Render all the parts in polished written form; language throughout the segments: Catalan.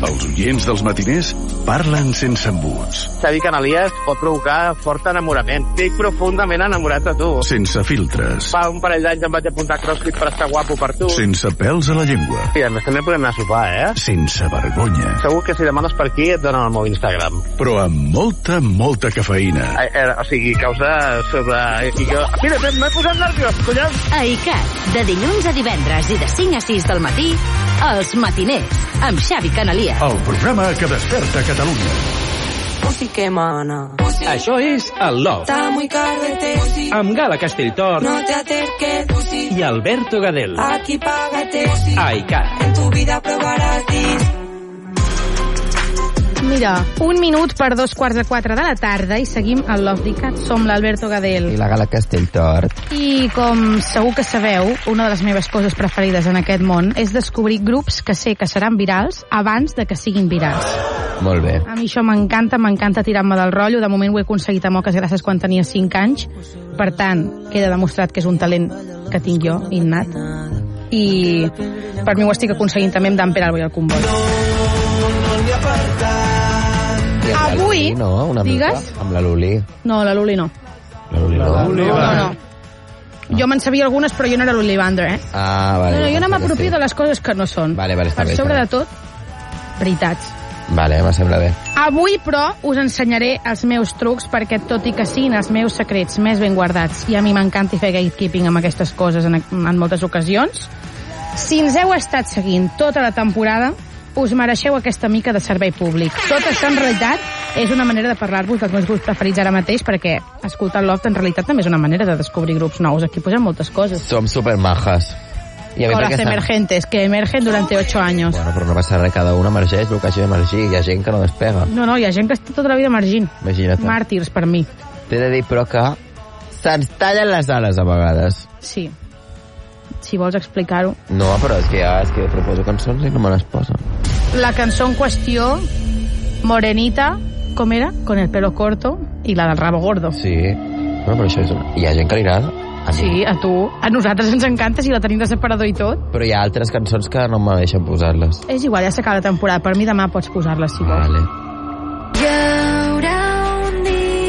Els oients dels matiners parlen sense embuts. Xavi Canalies pot provocar fort enamorament. Estic profundament enamorat de tu. Sense filtres. Fa un parell d'anys em vaig apuntar a CrossFit per estar guapo per tu. Sense pèls a la llengua. I a més també podem anar a sopar, Sense vergonya. Segur que si demanes per aquí et donen el meu Instagram. Però amb molta cafeïna. O sigui, causa sobre... Mira, m'he posat nerviós, collons! A ICAT, de dilluns a divendres i de 5 a 6 del matí, Els Matiners, amb Xavi Canalies. El programa que desperta Catalunya. Pussy que mana. Això és el Love. Está muy cardete. Amb Gala Castelltor. No te acerques. Pussy. I Alberto Gadel. Aquí págate. A ICAT. En tu vida probarás dis. Mira, 1 minut per 3:45 de la tarda i seguim al Love d'ICAT. Som l'Alberto Gadel. I la Gala Castelltor. I com segur que sabeu, una de les meves coses preferides en aquest món és descobrir grups que sé que seran virals abans de que siguin virals. Molt bé. A mi això m'encanta tirar-me del rotllo. De moment ho he aconseguit a moques gràcies quan tenia 5 anys. Per tant, queda demostrat que és un talent que tinc jo, innat. I per mi ho estic aconseguint també amb Dan Peralbo i el Comboi. Avui, Luli, no? Una digues? mica, amb la Luli. No, la Luli no. La Luli no. No. Jo me'n sabia algunes, però jo no era l'Olivander, Ah, vale. No, jo no m'apropio de les coses que no són. Vale, està per bé. sobre de tot, veritats. Vale, me sembla bé. Avui, però, us ensenyaré els meus trucs perquè, tot i que siguin els meus secrets més ben guardats, i a mi m'encanta fer gatekeeping amb aquestes coses en moltes ocasions, si ens heu estat seguint tota la temporada, us mereixeu aquesta mica de servei públic. Tot això, en realitat, és una manera de parlar-vos dels meus grups preferits ara mateix, perquè escoltar el Loft, en realitat, també és una manera de descobrir grups nous. Aquí posem moltes coses. Som supermajas. I a O las emergentes, que emergen durante 8 años. Bueno, però no passa res, cada un emergeix el que hagi d'emergir. Hi ha gent que no despega. No, hi ha gent que està tota la vida emergint. Imagina't. Màrtirs, per mi. T'he de dir, però, que se'ns tallen les ales a vegades. Sí. Si vols explicar-ho. No, però és que jo proposo cançons i no me les posen. La cançó en qüestió, Morenita, com era? Con el pelo corto, i la del rabo gordo. Sí. Bueno, però això és una... Hi ha gent que li agrada. Sí, a tu. A nosaltres ens encanta, si la tenim de separador i tot. Però hi ha altres cançons que no me deixen posar-les. És igual, ja s'acaba la temporada. Per mi demà pots posar-les, si vols. Vale. Hi haurà un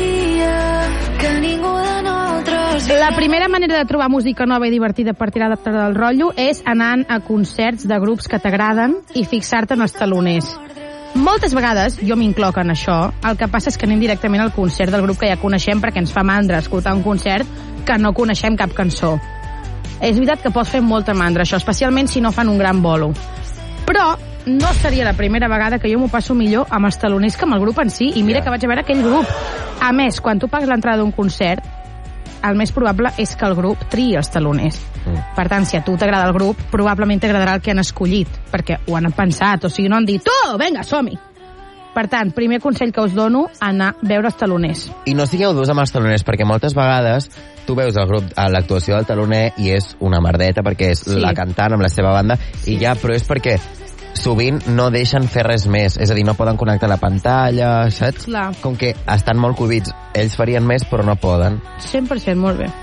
dia que ningú de nosaltres... La primera manera de trobar música nova i divertida per tirar-te del rotllo és anant a concerts de grups que t'agraden i fixar-te en els taloners. Moltes vegades, jo m'incloc en això, el que passa és que anem directament al concert del grup que ja coneixem perquè ens fa mandra escoltar un concert que no coneixem cap cançó. És veritat que pot fer molta mandra això, especialment si no fan un gran bolo. Però no seria la primera vegada que jo m'ho passo millor amb els taloners que amb el grup en si, i mira que vaig a veure aquell grup. A més, quan tu pagues l'entrada d'un concert, el més probable és que el grup triï els taloners. Per tant, si a tu t'agrada el grup, probablement t'agradarà el que han escollit, perquè ho han pensat, o sigui, no han dit, tu, vinga, som-hi! Per tant, primer consell que us dono, anar a veure els taloners. I no sigueu durs amb els taloners, perquè moltes vegades tu veus el grup a l'actuació del taloner i és una merdeta, perquè és la cantant amb la seva banda, i ja, però és perquè sovint no deixen fer res més, és a dir, no poden connectar la pantalla, saps? Clar. Com que estan molt covits, ells farien més però no poden. 100%, molt bé.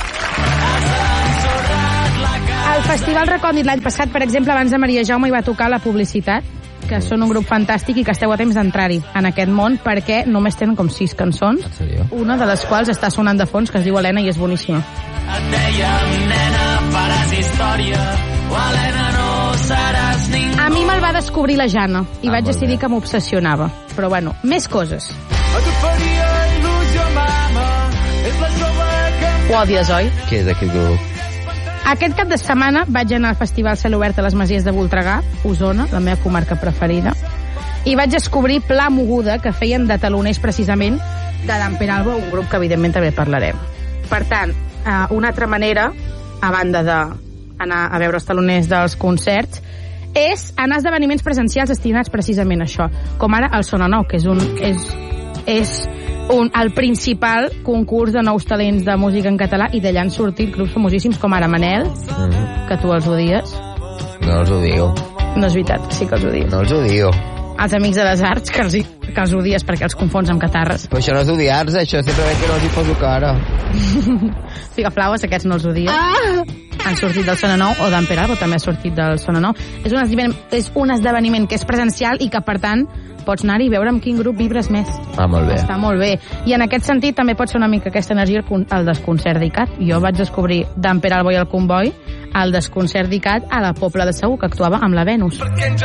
Al Festival Recòndit l'any passat, per exemple, abans de Maria Jaume hi va tocar La Publicitat, que són un grup fantàstic i que esteu a temps d'entrar-hi en aquest món perquè només tenen com 6 cançons, una de les quals està sonant de fons, que es diu Helena i és boníssima. Et dèiem, nena, faràs història, o Helena no seràs ningú. A mi me'l va descobrir la Jana i vaig decidir que m'obsessionava. Però bueno, més coses. Et faria il·lusió, mama, és la jove que... Ho odies, oi? Què és aquest grup? Aquest cap de setmana vaig anar al Festival Cel Obert a les Masies de Voltregà, Osona, la meva comarca preferida, i vaig descobrir Pla Moguda, que feien de taloners precisament de Dan Peralbo, un grup que evidentment també parlarem. Per tant, una altra manera, a banda d'anar a veure els taloners dels concerts, és anar a esdeveniments presencials destinats precisament a això, com ara el Sona Nou, que és el principal concurs de nous talents de música en català, i d'allà han sortit grups famosíssims com ara Manel, que tu els odies. No els odio. No és veritat, sí que els odio. No els odio. Els Amics de les Arts, que els odies perquè els confons amb catarres. Però això no és odiar-se, això simplement que no els hi poso cara. Figaflaues, aquests no els odies. han sortit del Sona Nou, o d'en Pere Albo també ha sortit del Sona Nou. És un esdeveniment que és presencial i que, per tant, pots anar-hi i veure amb quin grup vibres més. Molt bé. Està molt bé. I en aquest sentit també pot ser una mica aquesta energia al desconcert d'ICAT. Jo vaig descobrir d'en Pere Albo i el Comboi al desconcert d'ICAT a la Pobla de Segur, que actuava amb la Venus.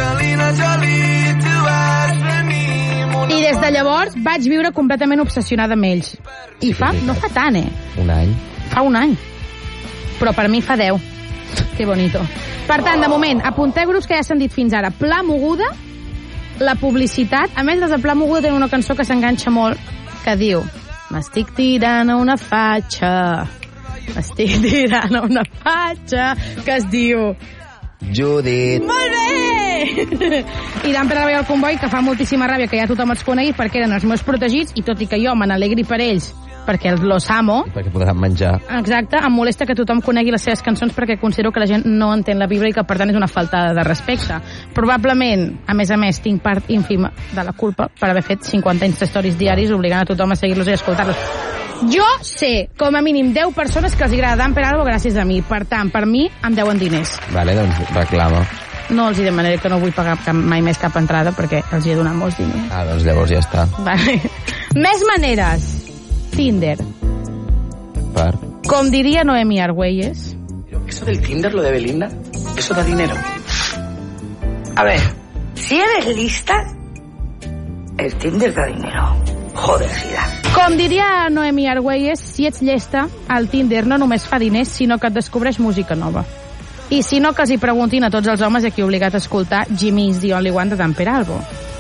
I des de llavors vaig viure completament obsessionada amb ells. I no fa tant, Un any. Fa un any. Però per mi fa 10. Que bonito. Per tant, de moment, apunteu grups que ja s'han dit fins ara. Pla Moguda, la publicitat. A més, els de Pla Moguda tenen una cançó que s'enganxa molt, que diu: m'estic tirant a una fatxa, m'estic tirant a una fatxa, que es diu Judit. Molt bé! I d'en Pere Albo i el Comboi, que fa moltíssima ràbia que ja tothom els conegui perquè eren els meus protegits, i tot i que jo me n'alegri per ells, perquè los amo. I perquè podran menjar. Exacte, em molesta que tothom conegui les seves cançons perquè considero que la gent no entén la vibra i que per tant és una falta de respecte. Probablement, a més, tinc part ínfima de la culpa per haver fet 50 Instastories diaris obligant a tothom a seguir-los i escoltar-los. Jo sé, com a mínim, 10 persones que els agrada d'en Pere Albo gràcies a mi. Per tant, per mi em deuen diners. Vale, doncs reclama. No els hi demanaré, que no vull pagar mai més cap entrada perquè els hi he donat molts diners. Doncs llavors ja està. Vale. Més maneres. Tinder. Per? Com diria Noemi Argüelles. Eso del Tinder, lo de Belinda, eso da dinero. A ver, si eres lista, el Tinder da dinero. Joder, Gira. Com diria Noemi Argüelles, si ets llesta, el Tinder no només fa diners, sinó que et descobreix música nova. I si no, que els hi preguntin a tots els homes a qui he obligat a escoltar Jimmy's The Only One de d'en Pere Albo.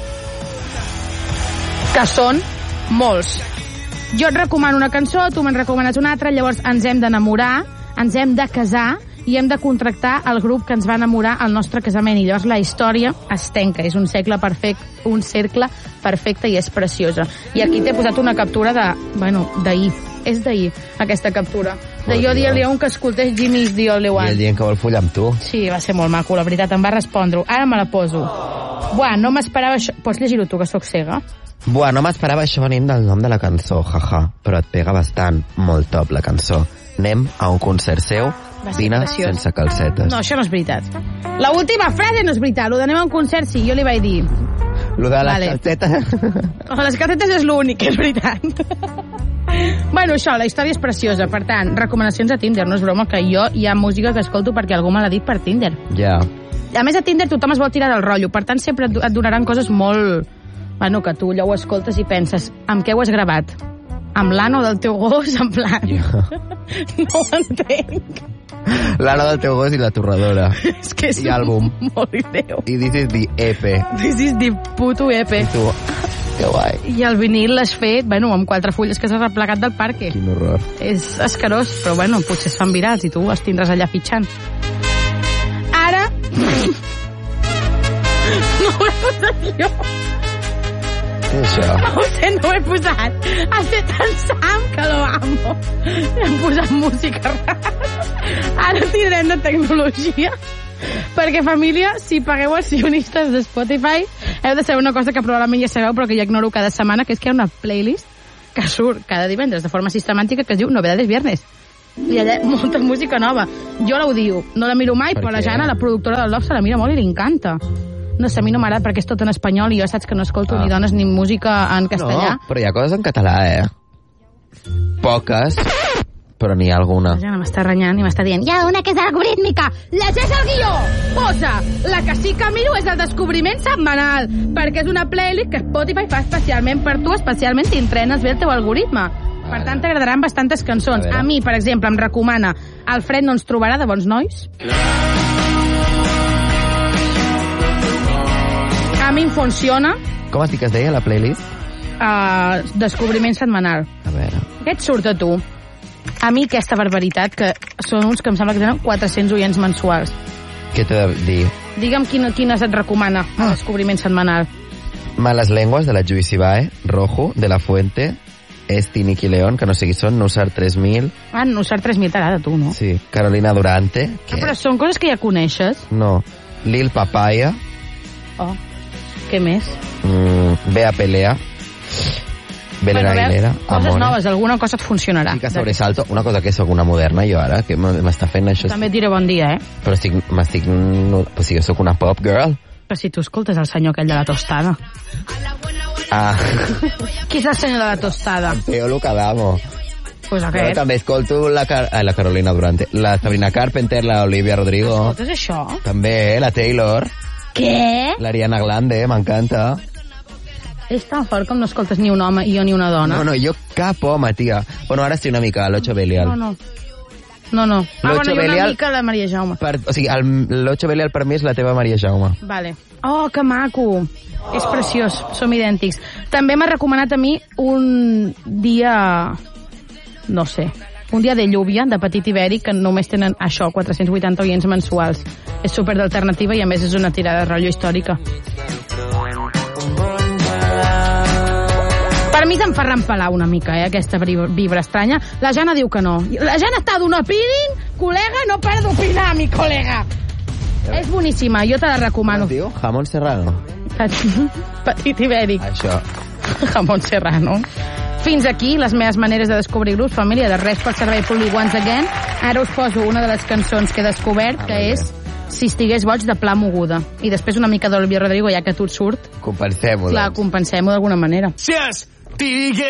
Que són molts. Jo et recomano una cançó, tu me'n recomanes una altra, llavors ens hem d'enamorar, ens hem de casar i hem de contractar el grup que ens va enamorar al nostre casament, i llavors la història es tanca. És un cercle perfecte i és preciosa. I aquí t'he posat una captura d'ahir. És d'ahir, aquesta captura. De jo dir-li a un que escoltés Jimmy's The Only One. I el dient que vol follar amb tu. Sí, va ser molt maco, la veritat, em va respondre. Ara me la poso. Buah, no m'esperava això. Pots llegir-ho tu, que sóc cega? Buah, no m'esperava això venint del nom de la cançó, jaja. Però et pega bastant, molt top, la cançó. Anem a un concert seu, vine sense calcetes. No, això no és veritat. La última frase no és veritat. Lo d'anem a un concert, sí, jo li vaig dir. Lo de les calcetes... Les calcetes és l'únic que és veritat. Bueno, això, la història és preciosa. Per tant, recomanacions a Tinder. No és broma que jo hi ha música que escolto perquè algú me l'ha dit per Tinder. Ja. A més, a Tinder tothom es vol tirar del rotllo. Per tant, sempre et donaran coses molt... Bueno, que tu allò ho escoltes i penses, amb què ho has gravat? Amb l'ano del teu gos, en plan... No ho entenc. L'ano del teu gos i la torradora. És que és I àlbum. Molt greu. I This is the EP. This is the puto EP. I tu, que guai. I el vinil l'has fet, bueno, amb 4 fulles que s'ha replegat del parque. Quin horror. És escarós, però bueno, potser es fan virals i tu els tindràs allà fitxant. Ara... No ho he posat jo. Què és això? No ho sé, no ho he posat. Ha fet el Sam, que lo amo. Hem posat música rara. Ara tirarem de tecnologia. Perquè, família, si pagueu els sionistes de Spotify, heu de saber una cosa que probablement ja sabeu, però que ja ignoro cada setmana, que és que hi ha una playlist que surt cada divendres de forma sistemàtica que es diu Novedades Viernes. I allà molta música nova. Jo l'odio, no la miro mai, però la Jana, la productora del Love, se la mira molt i li encanta. No sé, a mi no m'agrada perquè és tot en espanyol i jo saps que no escolto ni dones ni música en castellà. No, però hi ha coses en català, Poques, però n'hi ha alguna. La Jana m'està renyant i m'està dient: hi ha una que és algorítmica, llegeix el guió, posa, la que sí que miro és el descobriment setmanal, perquè és una playlist que Spotify fa especialment per tu, especialment si entrenes bé el teu algoritme. Per tant, t'agradaran bastantes cançons. A mi, per exemple, em recomana El fred no ens trobarà, de Bons Nois. A mi em funciona. Com has dit que es deia la playlist? Descobriment setmanal. A veure. Què et surt a tu? A mi aquesta barbaritat, que són uns que em sembla que tenen 400 oients mensuals. Què t'he de dir? Digue'm quines et recomana el descobriment setmanal. Malas lenguas, de la Juicibae, Rojo, de la Fuente, Esti, Nicky León, que no sé qui són, Nusar 3000... Nusar 3000 t'agrada a tu, no? Sí, Carolina Durante... Però són coses que ja coneixes. No. Lil Papaya... Oh, què més? Bea Pelea... Belén Aguilera, Coses Amore. noves, alguna cosa et funcionarà. Chica Sobresalto, una cosa que sóc una moderna jo ara, que m'està fent això. També et diré bon dia, Però m'estic... O sigui, jo sóc una pop girl. Però si tu escoltes el senyor aquell de la tostada. Ah. Qui és el senyor de la tostada? Teo Lucadamo. Pues Jo aquest. també escolto la Carolina Durante, la Sabrina Carpenter, la Olivia Rodrigo. Escoltes això? També, la Taylor. Què? L'Ariana Grande, m'encanta. És tan fort com no escoltes ni un home i jo ni una dona. No, jo cap home, tia. Bueno, ara estic una mica a l'Ocho Belial. No. L'Ocho Bueno, jo una Belial... mica la Maria Jaume. O sigui, l'Ocho Belial per mi és la teva Maria Jaume. Vale. Oh, que maco. És preciós, som idèntics. També m'ha recomanat a mi un dia... No sé, un dia de lluvia, de Petit Ibèric, que només tenen això, 480 oients mensuals. És super d'alternativa i a més és una tirada de rotllo històrica. Per mi se'm fa rempalar una mica, aquesta vibra estranya. La Jana diu que no. La Jana està d'un opinion, col·lega, no para d'opinar, mi col·lega. És boníssima, jo te la recomano. Com diu? Jamón Serrano. Petit Ibèric. Això. Jamón Serrano. Fins aquí les meves maneres de descobrir grups, família, de res pel servei públic once again. Ara us poso una de les cançons que he descobert, que és Si estigués boig, de Pla Moguda. I després una mica d'Olivia Rodrigo, ja que tu et surt. Compensem-ho, Clar, compensem-ho d'alguna manera. Si estigués